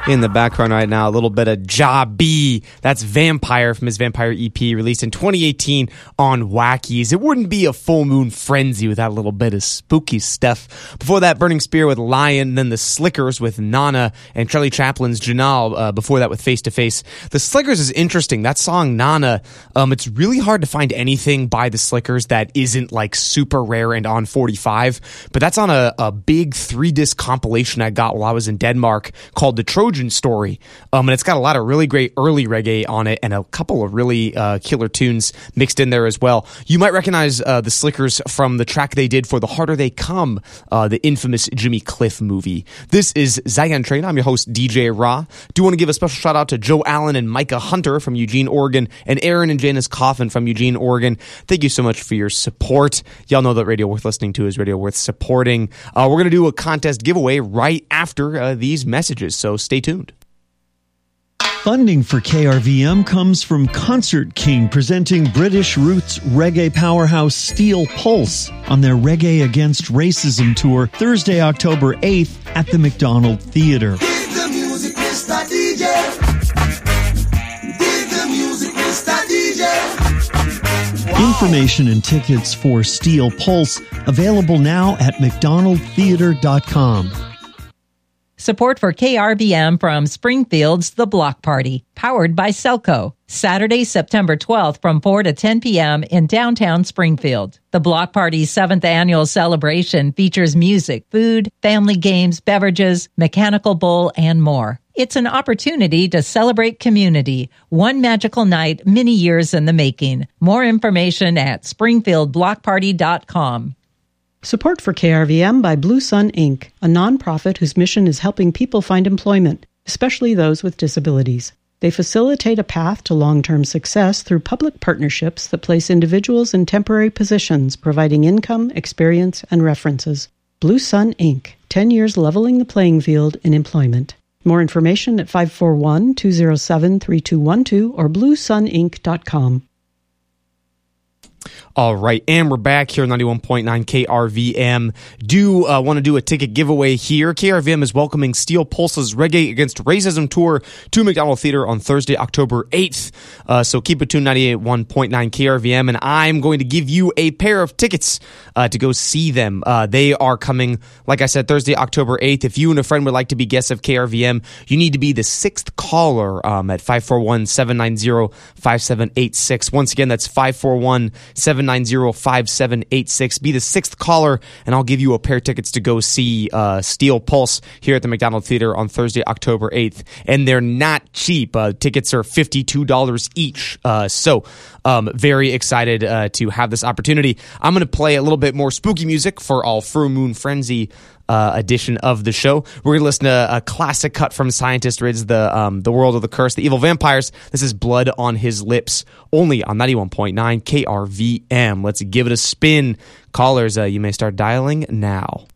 In the background right now, a little bit of Ja B. That's Vampire from his Vampire EP released in 2018 on Wackies. It wouldn't be a full moon frenzy without a little bit of spooky stuff. Before that, Burning Spear with Lion, then the Slickers with Nana, and Charlie Chaplin's Janal before that with Face to Face. The Slickers is interesting. That song Nana, it's really hard to find anything by the Slickers that isn't like super rare and on 45, but that's on a big 3-disc compilation I got while I was in Denmark called The Trojan Story, and it's got a lot of really great early reggae on it and a couple of really killer tunes mixed in there as well. You might recognize the Slickers from the track they did for The Harder They Come, the infamous Jimmy Cliff movie. This is Zion Train. I'm your host, DJ Ra. Do want to give a special shout out to Joe Allen and Micah Hunter from Eugene, Oregon, and Aaron and Janice Coffin from Eugene, Oregon. Thank you so much for your support. Y'all know that Radio Worth Listening To is Radio Worth Supporting. We're going to do a contest giveaway right after these messages, so stay tuned. Funding for KRVM comes from Concert King, presenting British roots reggae powerhouse Steel Pulse on their Reggae Against Racism tour Thursday, October 8th at the McDonald Theatre. Dig the music, Mr. DJ. Dig the music, Mr. DJ. Wow. Information and tickets for Steel Pulse available now at mcdonaldtheatre.com. Support for KRVM from Springfield's The Block Party, powered by Selco. Saturday, September 12th from 4 to 10 p.m. in downtown Springfield. The Block Party's 7th annual celebration features music, food, family games, beverages, mechanical bull, and more. It's an opportunity to celebrate community. One magical night, many years in the making. More information at springfieldblockparty.com. Support for KRVM by Blue Sun Inc., a nonprofit whose mission is helping people find employment, especially those with disabilities. They facilitate a path to long-term success through public partnerships that place individuals in temporary positions, providing income, experience, and references. Blue Sun Inc., 10 years leveling the playing field in employment. More information at 541-207-3212 or bluesuninc.com. All right, and we're back here on 91.9 KRVM. Do want to do a ticket giveaway here. KRVM is welcoming Steel Pulse's Reggae Against Racism tour to McDonald Theatre on Thursday, October 8th. So keep it tuned, 98.9 KRVM, and I'm going to give you a pair of tickets to go see them. They are coming, like I said, Thursday, October 8th. If you and a friend would like to be guests of KRVM, you need to be the 6th caller at 541-790-5786. Once again, that's 541-790-5786. Be the 6th caller, and I'll give you a pair of tickets to go see Steel Pulse here at the McDonald Theatre on Thursday, October 8th. And they're not cheap. Tickets are $52 each. So very excited to have this opportunity. I'm going to play a little bit more spooky music for our Full Moon Frenzy edition of the show. We're going to listen to a classic cut from Scientist Rids, the World of the Curse, the Evil Vampires. This is Blood on His Lips, only on 91.9 KRVM. Let's give it a spin. Callers, you may start dialing now.